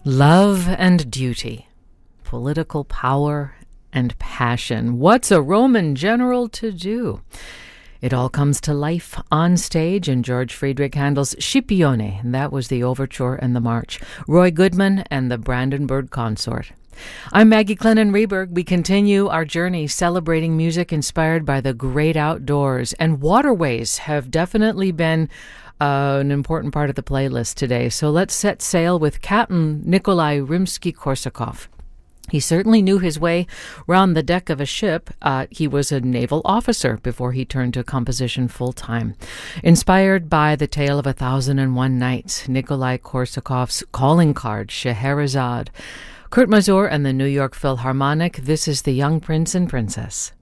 Love and duty, political power and passion. What's a Roman general to do? It all comes to life on stage in George Friedrich Handel's Scipione. That was the overture and the march. Roy Goodman and the Brandenburg Consort. I'm Maggie Clennon-Reberg. We continue our journey celebrating music inspired by the great outdoors. And waterways have definitely been an important part of the playlist today. So let's set sail with Captain Nikolai Rimsky-Korsakov. He certainly knew his way round the deck of a ship. He was a naval officer before he turned to composition full-time. Inspired by the tale of 1001 Nights, Nikolai Korsakov's calling card, Scheherazade, Kurt Masur and the New York Philharmonic, this is The Young Prince and Princess.